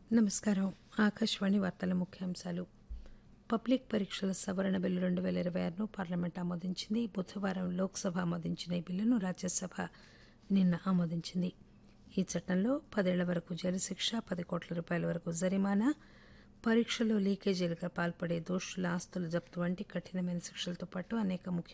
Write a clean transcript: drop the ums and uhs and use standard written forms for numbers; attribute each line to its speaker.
Speaker 1: నమస్కారం. ఆకాశవాణి వార్తల ముఖ్యాంశాలు. పబ్లిక్ పరీక్షల సవరణ బిల్లు 2026ను పార్లమెంట్ ఆమోదించింది. బుధవారం లోక్సభ ఆమోదించిన ఈ బిల్లును రాజ్యసభ నిన్న ఆమోదించింది. ఈ చట్టంలో 10 ఏళ్ల వరకు జైలు శిక్ష, 10 కోట్ల రూపాయల వరకు జరిమానా, పరీక్షల్లో లీకేజీలకు పాల్పడే దోషుల ఆస్తుల జప్తు వంటి కఠినమైన శిక్షలతో పాటు అనేక ముఖ్యమైన